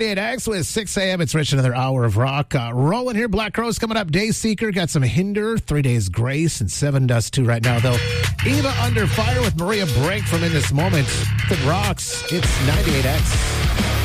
98X with 6 a.m. It's Rich, another hour of rock. Rolling here. Black Crowes coming up. Dayseeker got some Hinder, 3 Days Grace, and Seven Dust 2 right now, though. Eva Under Fire with Maria Brink from In This Moment. It rocks. It's 98X.